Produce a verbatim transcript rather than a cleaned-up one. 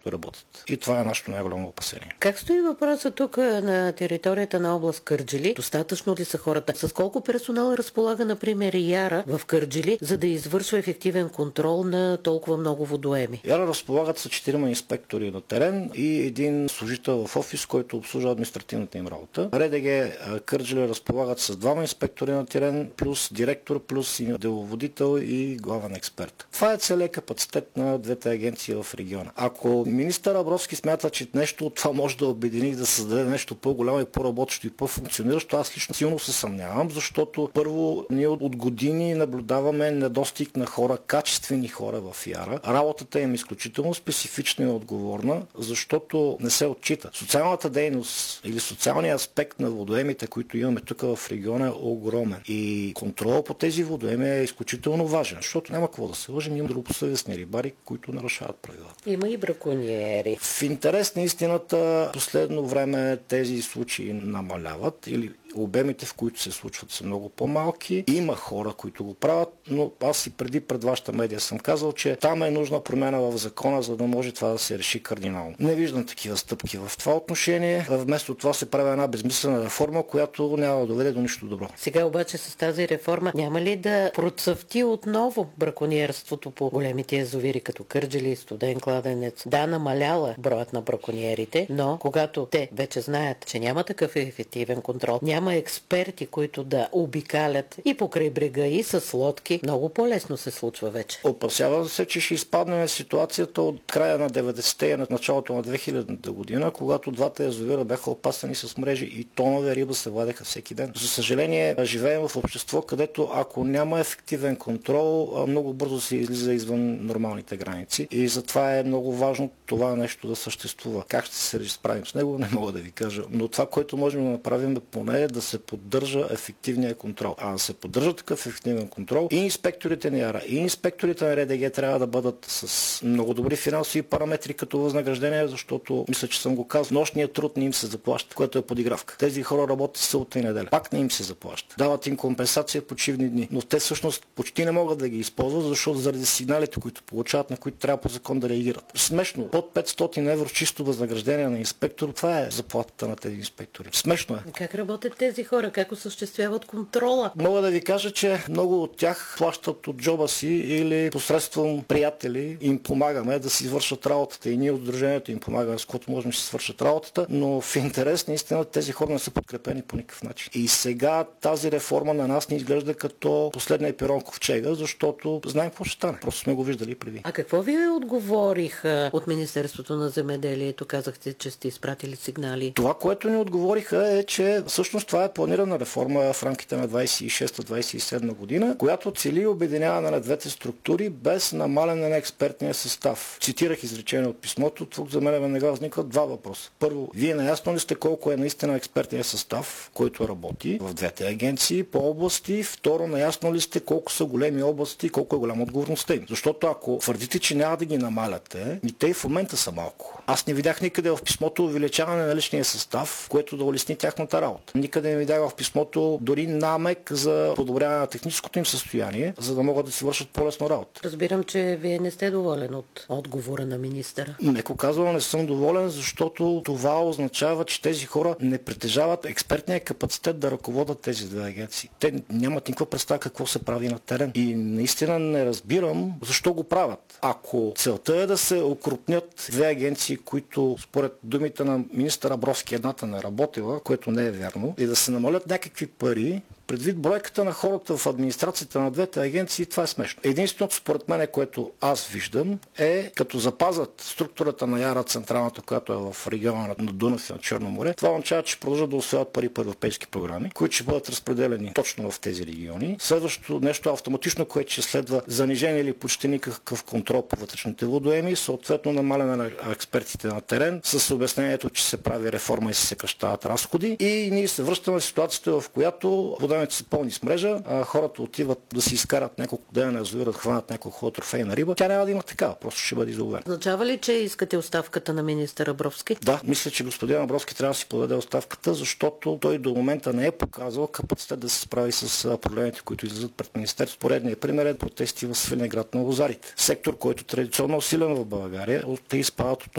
които работят. И това е нашето най-голямо опасение. Как стои въпроса тук на територията на област Кърджали? Достатъчно ли са хората? С колко персонал разполага, например, Яра в Кърджали, за да извършва ефективен контрол на толкова много водоеми? Яра разполагат с четирима инспектори на терен и един служител в офис, който обслужва административната им работа. РДГ Кърджали разполагат с двама инспектори на терен, плюс директор, плюс и деловодител и главен експерт. Това е целият капацитет на двете агенции в региона. Ако министър Абровски смята, че нещо от това може да обедини и да създаде нещо по-голямо и по-работещо и по-функциониращо, аз лично силно се съмнявам, защото първо ние от години наблюдаваме недостиг на хора, качествени хора в Яра. Работата им е изключително специфична и отговорна, защото не се отчита. Социалната дейност или социалният аспект на водоемите, които имаме тук в региона, е огромен. И контрол по тези водоеми е изключително важен, защото няма какво да се лъжим, има добросъвестни рибари, които нарушават правилата. Има и бракониери. В интерес на истината, последно време тези случаи намаляват или обемите, в които се случват, са много по-малки. Има хора, които го правят, но аз и преди пред вашата медия съм казал, че там е нужна промяна в закона, за да може това да се реши кардинално. Не виждам такива стъпки в това отношение. Вместо това се прави една безмислена реформа, която няма да доведе до нищо добро. Сега обаче с тази реформа няма ли да процъфти отново бракониерството по големите язовири, като Кърджали, Студен кладенец? Да, намаляла броят на бракониерите, но когато те вече знаят, че няма такъв ефективен контрол, няма Няма експерти, които да обикалят и покрай брега, и с лодки. Много по-лесно се случва вече. Опасявам се, че ще изпаднем в ситуацията от края на деветдесетте и на началото на две хилядната година, когато двата язовира бяха опасани с мрежи и тонове риба се вадеха всеки ден. За съжаление, живеем в общество, където ако няма ефективен контрол, много бързо се излиза извън нормалните граници. И затова е много важно това нещо да съществува. Как ще се справим с него, не мога да ви кажа. Но това, което можем да направим, поне да се поддържа ефективния контрол. А да се поддържа такъв ефективен контрол, и инспекторите на Яра, и инспекторите на РДГ трябва да бъдат с много добри финансови параметри като възнаграждение, защото мисля, че съм го казал, нощният труд не им се заплаща, което е подигравка. Тези хора работят събота и неделя. Пак не им се заплаща. Дават им компенсация почивни дни, но те всъщност почти не могат да ги използват, защото заради сигналите, които получават, на които трябва по закон да реагират. Смешно. Под петстотин евро чисто възнаграждение на инспектор, това е заплатата на тези инспектори. Смешно е. Как работят тези хора? Как осъществяват контрола? Мога да ви кажа, че много от тях плащат от джоба си или посредством приятели им помагаме да си свършат работата и ние от Сдружението им помагаме, с което можем да си свършат работата, но в интерес наистина тези хора не са подкрепени по никакъв начин. И сега тази реформа на нас ни изглежда като последния пирон ковчега, защото знаем какво ще стане. Просто сме го виждали преди. А какво ви отговориха от Министерството на земеделието? Казахте, че сте изпратили сигнали. Това, което ни отговориха е, че всъщност това е планирана реформа в рамките на двадесет и шеста двадесет и седма година, която цели обединяване на двете структури без намаляне на експертния състав. Цитирах изречение от писмото, тук за мен веднага възникват два въпроса. Първо, вие наясно ли сте колко е наистина експертния състав, който работи в двете агенции по области? Второ, наясно ли сте колко са големи области и колко е голяма отговорността им? Защото ако твърдите, че няма да ги намаляте, и те и в момента са малко. Аз не видях никъде в писмото увеличаване на личния състав, което да улесни тяхната работа. Никъде не видях в писмото дори намек за подобряване на техническото им състояние, за да могат да си вършат по-лесно работа. Разбирам, че вие не сте доволен от отговора на министъра. Меко казвам, не съм доволен, защото това означава, че тези хора не притежават експертния капацитет да ръководят тези две агенции. Те нямат никаква представа какво се прави на терен. И наистина не разбирам защо го правят. Ако целта е да се окрупнят две агенции, които според думите на министър Абровски едната не работила, което не е вярно, и да се намалят някакви пари, предвид бройката на хората в администрацията на двете агенции, това е смешно. Единственото според мен, което аз виждам, е като запазят структурата на Яра, централната, която е в региона на Дунав и на Черно море, това означава, че продължат да усвояват пари по европейски програми, които ще бъдат разпределени точно в тези региони. Следващото нещо автоматично, което ще следва занижение или почти никакъв контрол по вътрешните водоеми, съответно намаляне на експертите на терен, с обяснението, че се прави реформа и се съкращават разходи. И ние се връщаме в ситуацията, в която водоемите са пълни с мрежа, а хората отиват да си изкарат няколко дена на язовира, да хванат няколко хубава трофейна риба. Тя няма да има такава, просто ще бъде изоловена. Означава ли, че искате оставката на министър Абровски? Да, мисля, че господин Абровски трябва да си подаде оставката, защото той до момента не е показал капацитет да се справи с проблемите, които излизат пред министерството. Поредният пример е протести в Свиленград на лозарите. Сектор, който традиционно е усилен в България, те изпадат от